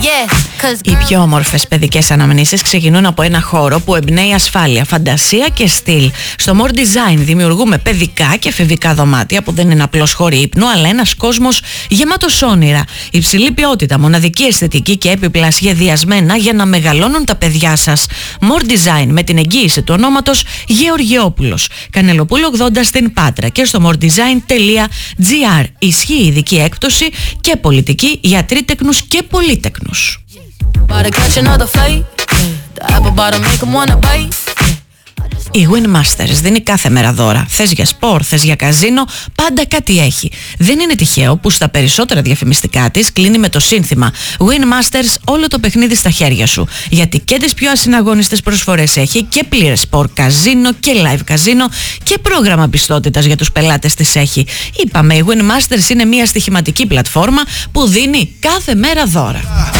Οι πιο όμορφες παιδικές αναμνήσεις ξεκινούν από ένα χώρο που εμπνέει ασφάλεια, φαντασία και στυλ. Στο More Design δημιουργούμε παιδικά και εφηβικά δωμάτια που δεν είναι απλώς χώροι ύπνου, αλλά ένας κόσμος γεμάτος όνειρα. Υψηλή ποιότητα, μοναδική αισθητική και έπιπλα σχεδιασμένα για να μεγαλώνουν τα παιδιά σας. More Design με την εγγύηση του ονόματος Γεωργιόπουλος. Κανελοπούλου 80 στην Πάτρα και στο moredesign.gr. Ισχύει ειδική έκπτωση και πολιτική για τρίτεκνους και πολύτεκνους. Η Win Masters δίνει κάθε μέρα δώρα. Θες για σπορ, θες για καζίνο, πάντα κάτι έχει. Δεν είναι τυχαίο που στα περισσότερα διαφημιστικά της κλείνει με το σύνθημα Win Masters, όλο το παιχνίδι στα χέρια σου. Γιατί και τις πιο ασυναγώνιστες προσφορές έχει και πλήρες σπορ καζίνο και live καζίνο και πρόγραμμα πιστότητας για τους πελάτες της έχει. Είπαμε, η Win Masters είναι μια στοιχηματική πλατφόρμα που δίνει κάθε μέρα δώρα.